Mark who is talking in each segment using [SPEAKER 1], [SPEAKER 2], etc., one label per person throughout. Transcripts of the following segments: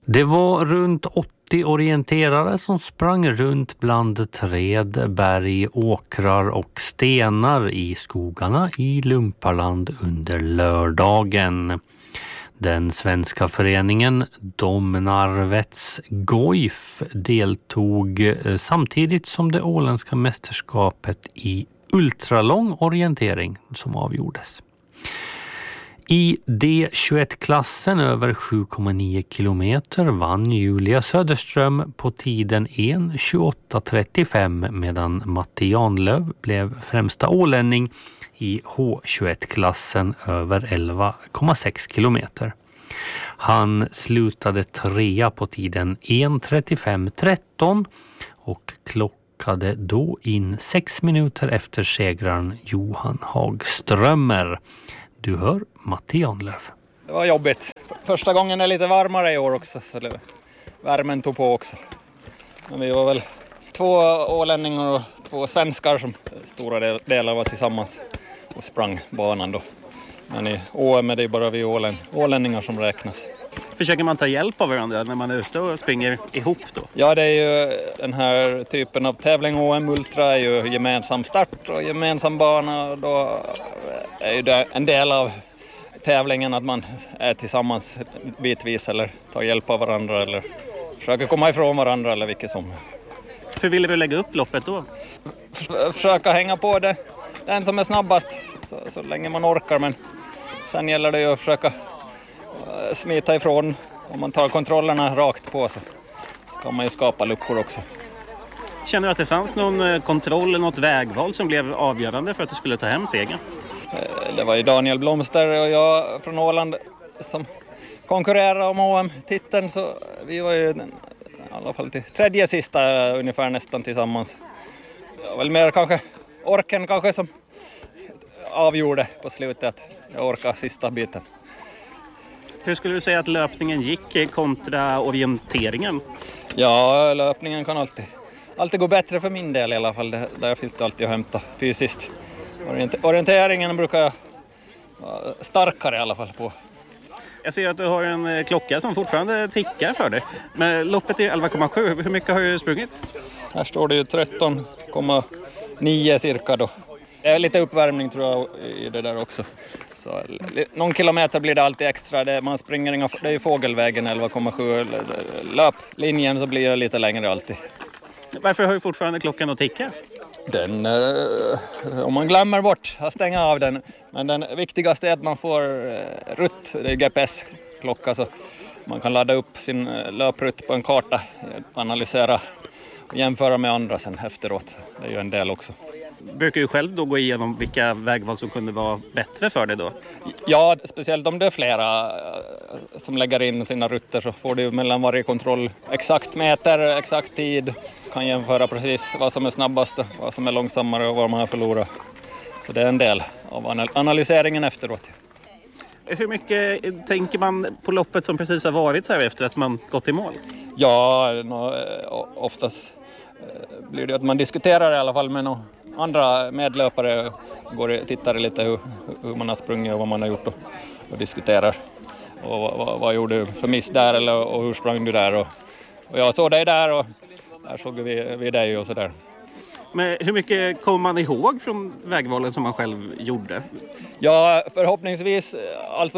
[SPEAKER 1] Det var runt 80 orienterare som sprang runt bland träd, berg, åkrar och stenar i skogarna i Lumparland under lördagen. Den svenska föreningen Domnarvets Goif deltog samtidigt som det åländska mästerskapet i ultralång orientering som avgjordes. I D21-klassen över 7,9 kilometer vann Julia Söderström på tiden 1:28:35 medan Matti Janlöv blev främsta ålänning i H21-klassen över 11,6 kilometer. Han slutade 3 på tiden 1:35:13 och klockade då in 6 minuter efter segraren Johan Hagströmer. Du hör Matti Janlöv.
[SPEAKER 2] Det var jobbigt. Första gången är lite varmare i år också, så värmen tog på också. Men vi var väl 2 ålänningar och 2 svenskar som stora delar var tillsammans och sprang banan då. Men i OM är det bara vi ålänningar som räknas.
[SPEAKER 3] Försöker man ta hjälp av varandra när man är ute och springer ihop då?
[SPEAKER 2] Ja, det är ju den här typen av tävling. OM Ultra är ju gemensam start och gemensam bana. Då är ju det en del av tävlingen att man är tillsammans bitvis eller tar hjälp av varandra eller försöker komma ifrån varandra eller vilket som.
[SPEAKER 3] Hur ville du lägga upp loppet då?
[SPEAKER 2] Försöka hänga på det. Den som är snabbast så länge man orkar, men sen gäller det ju att försöka smita ifrån. Om man tar kontrollerna rakt på så kan man ju skapa luckor också.
[SPEAKER 3] Känner du att det fanns någon kontroll eller något vägval som blev avgörande för att du skulle ta hem segern?
[SPEAKER 2] Det var ju Daniel Blomster och jag från Åland som konkurrerade om OM-titeln, så vi var ju i alla fall till tredje sista ungefär nästan tillsammans. Det var väl mer kanske orken kanske som avgjorde på slutet att jag orkade sista biten.
[SPEAKER 3] Hur skulle du säga att löpningen gick kontra orienteringen?
[SPEAKER 2] Ja, löpningen kan alltid gå bättre för min del i alla fall. Där finns det alltid att hämta fysiskt. Orienteringen brukar jag vara starkare i alla fall på.
[SPEAKER 3] Jag ser att du har en klocka som fortfarande tickar för dig. Men loppet är 11,7. Hur mycket har du sprungit?
[SPEAKER 2] Här står det ju 13,9 cirka då. Det är lite uppvärmning tror jag i det där också. Så, någon kilometer blir det alltid extra. Man springer det är ju fågelvägen 11,7. Löplinjen så blir det lite längre alltid.
[SPEAKER 3] Varför har du fortfarande klockan att ticka?
[SPEAKER 2] Den, om man glömmer bort att stänga av den. Men den viktigaste är att man får rutt, det är GPS-klocka, så man kan ladda upp sin löprutt på en karta, analysera och jämföra med andra sen efteråt. Det är ju en del också.
[SPEAKER 3] Brukar du själv då gå igenom vilka vägval som kunde vara bättre för dig då?
[SPEAKER 2] Ja, speciellt om det är flera som lägger in sina rutter så får du mellan varje kontroll exakt meter, exakt tid. Kan jämföra precis vad som är snabbast, vad som är långsammare och vad man har förlorat. Så det är en del av analyseringen efteråt.
[SPEAKER 3] Hur mycket tänker man på loppet som precis har varit så här efter att man gått i mål?
[SPEAKER 2] Ja, oftast blir det att man diskuterar i alla fall med andra medlöpare. Tittar lite hur man har sprungit och vad man har gjort och diskuterar. Och vad gjorde du för miss där och hur sprang du där? Och jag såg dig där och där såg vi dig och sådär.
[SPEAKER 3] Men hur mycket kommer man ihåg från vägvalen som man själv gjorde?
[SPEAKER 2] Ja, förhoppningsvis alltså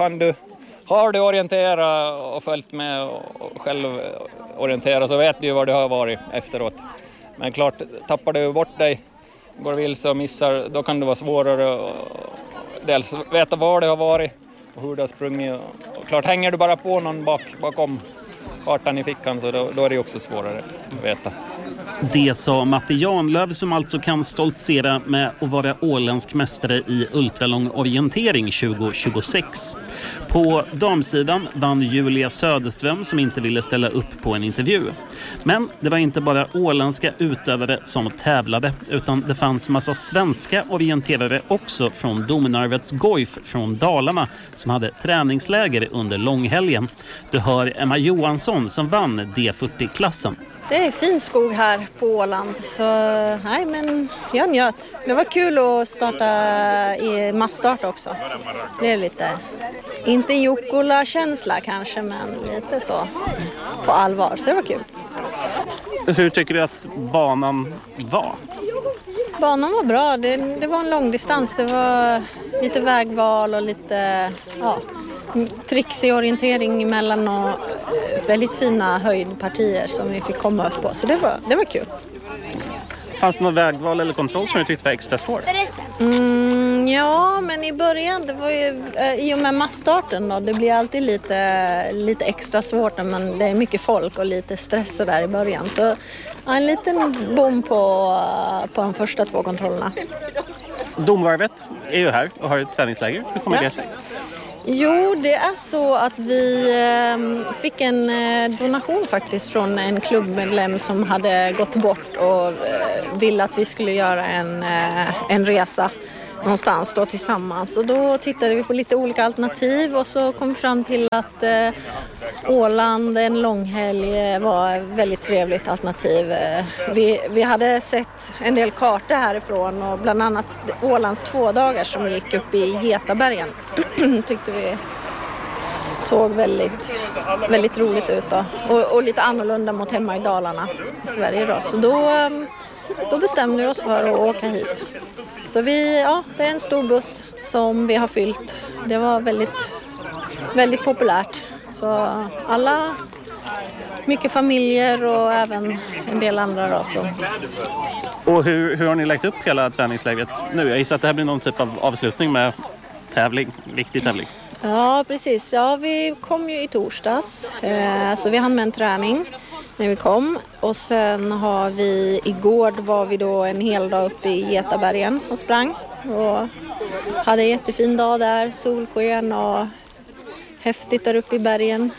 [SPEAKER 2] har du orienterat och följt med och själv orienterat så vet du vad det har varit efteråt. Men klart, tappar du bort dig, går vilse och missar, då kan det vara svårare att dels veta var det har varit och hur det har sprungit. Och klart, hänger du bara på någon bakom kartan i fickan så då är det också svårare att veta.
[SPEAKER 3] Det sa Matti Janlöv som alltså kan stoltsera med att vara åländsk mästare i ultralång orientering 2026. På damsidan vann Julia Söderström som inte ville ställa upp på en intervju. Men det var inte bara åländska utövare som tävlade utan det fanns massa svenska orienterare också från Domnarvets Goif från Dalarna som hade träningsläger under långhelgen. Du hör Emma Johansson som vann D40-klassen.
[SPEAKER 4] Det är fin skog här på Åland, så nej, men jag njöt. Det var kul att starta i massstart också. Det är lite inte Jukkola-känsla kanske, men lite så på allvar. Så det var kul.
[SPEAKER 3] Hur tycker du att banan var?
[SPEAKER 4] Banan var bra. Det var en lång distans. Det var lite vägval och lite trixig orientering emellan och väldigt fina höjdpartier som vi fick komma upp på. Så det var kul.
[SPEAKER 3] Fanns det något vägval eller kontroll som du tyckte var extra svårt?
[SPEAKER 4] Ja, men i början, det var ju i och med massstarten då, det blir alltid lite extra svårt när det är mycket folk och lite stress där i början. Så en liten bom på de första 2 kontrollerna.
[SPEAKER 3] Domvarvet är ju här och har ett träningsläger. Hur kommer det sig?
[SPEAKER 4] Jo, det är så att vi fick en donation faktiskt från en klubbmedlem som hade gått bort och ville att vi skulle göra en resa någonstans då tillsammans. Och då tittade vi på lite olika alternativ och så kom vi fram till att Åland, en långhelg, var ett väldigt trevligt alternativ. Vi hade sett en del kartor härifrån och bland annat Ålands 2 dagar som gick upp i Getabergen tyckte vi såg väldigt, väldigt roligt ut då. Och lite annorlunda mot hemma i Dalarna i Sverige då. Så då bestämde vi oss för att åka hit. Så det är en stor buss som vi har fyllt. Det var väldigt, väldigt populärt. Så mycket familjer och även en del andra då. Så.
[SPEAKER 3] Och hur har ni lagt upp hela träningsläget nu? Jag gissar att det här blir någon typ av avslutning med riktig tävling.
[SPEAKER 4] Ja, precis. Ja, vi kom ju i torsdags. Så vi hann med en träning när vi kom. Och sen igår var vi då en hel dag uppe i Getabergen och sprang. Och hade en jättefin dag där, solsken och häftigt där uppe i bergen.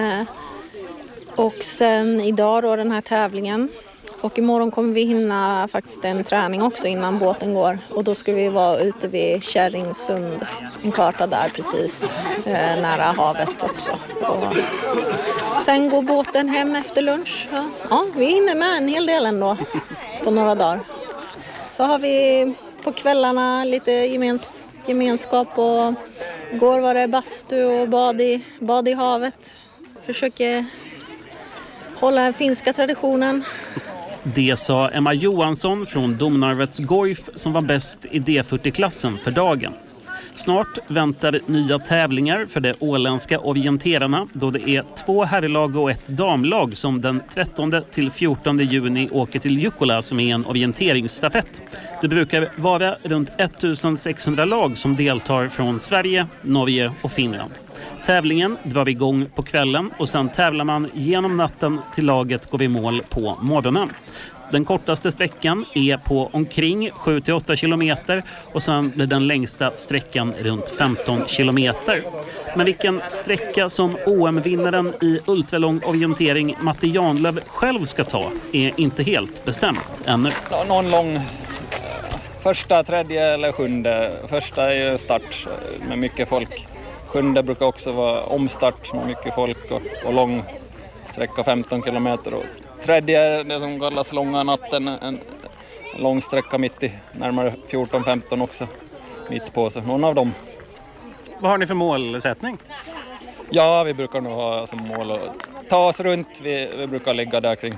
[SPEAKER 4] Och sen idag då den här tävlingen. Och imorgon kommer vi hinna faktiskt en träning också innan båten går. Och då ska vi vara ute vid Kärringsund, en karta där precis nära havet också. Och sen går båten hem efter lunch. Ja, vi hinner med en hel del ändå på några dagar. Så har vi på kvällarna lite gemenskap och igår var det bastu och bad i havet. Försöker hålla den finska traditionen.
[SPEAKER 3] Det sa Emma Johansson från Domnarvets Goif som var bäst i D40-klassen för dagen. Snart väntar nya tävlingar för de åländska orienterarna då det är 2 herrlag och 1 damlag som den 13 till 14 juni åker till Jukkola som är en orienteringsstafett. Det brukar vara runt 1600 lag som deltar från Sverige, Norge och Finland. Tävlingen drar igång på kvällen och sen tävlar man genom natten till laget går i mål på morgonen. Den kortaste sträckan är på omkring 7-8 kilometer och sen blir den längsta sträckan runt 15 kilometer. Men vilken sträcka som OM-vinnaren i ultralång orientering Matte Janlöv själv ska ta är inte helt bestämt ännu.
[SPEAKER 2] Någon lång, första, tredje eller sjunde. Första är start med mycket folk. Sjunde brukar också vara omstart med mycket folk och lång sträcka 15 kilometer. Och tredje är det som kallas långa natten, en lång sträcka mitt i, närmare 14-15 också, mitt på sig. Någon av dem.
[SPEAKER 3] Vad har ni för målsättning?
[SPEAKER 2] Ja, vi brukar nog ha som mål att ta oss runt. Vi brukar ligga där kring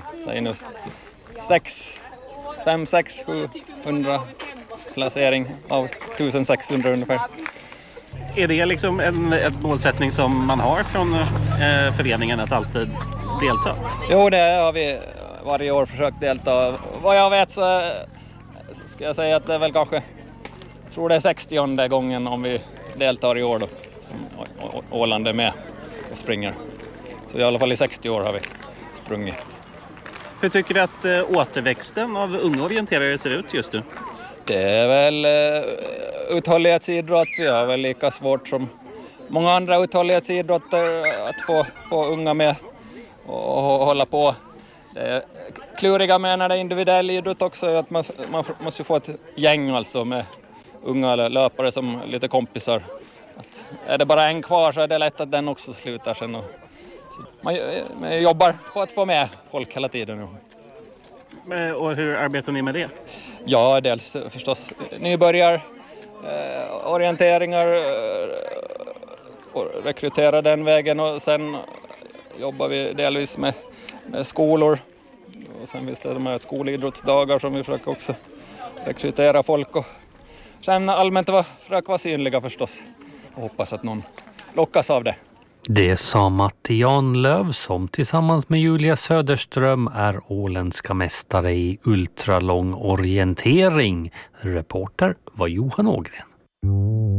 [SPEAKER 2] 500-700 placering av 1600 ungefär.
[SPEAKER 3] Är det liksom en målsättning som man har från föreningen att alltid delta?
[SPEAKER 2] Jo, det har vi varje år försökt delta. Vad jag vet så ska jag säga att det är väl kanske, jag tror det är 60:e gången om vi deltar i år då, som Åland är med och springer. Så i alla fall i 60 år har vi sprungit.
[SPEAKER 3] Hur tycker du att återväxten av unga orienterare ser ut just nu?
[SPEAKER 2] Det är väl uthållighetsidrott. Vi har väl lika svårt som många andra uthållighetsidrotter att få unga med och hålla på. Det är kluriga med när det är individuell idrott också, att man måste få ett gäng alltså med unga löpare som lite kompisar. Att är det bara en kvar så är det lätt att den också slutar sen. Man jobbar på att få med folk hela tiden.
[SPEAKER 3] Och hur arbetar ni med det?
[SPEAKER 2] Ja, dels förstås nybörjar, orienteringar, och rekrytera den vägen, och sen jobbar vi delvis med skolor, och sen finns det de här skolidrottsdagar som vi försöker också rekrytera folk och sen allmänt försöka vara synliga förstås och hoppas att någon lockas av det.
[SPEAKER 1] Det sa Matti Janlöv som tillsammans med Julia Söderström är åländska mästare i ultralång orientering. Reporter var Johan Ågren.